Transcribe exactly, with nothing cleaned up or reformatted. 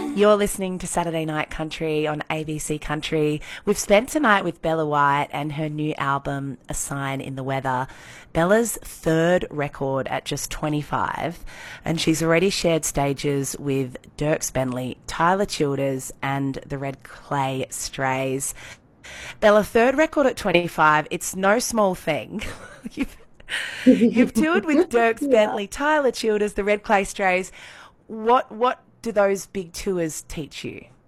You're listening to Saturday Night Country on A B C Country. We've spent tonight with Bella White and her new album, A Sign in the Weather. Bella's third record at just twenty-five, and she's already shared stages with Dierks Bentley, Tyler Childers, and the Red Clay Strays. Bella, third record at twenty-five, it's no small thing. you've, you've toured with Dierks Yeah. Bentley, Tyler Childers, the Red Clay Strays. What what do those big tours teach you?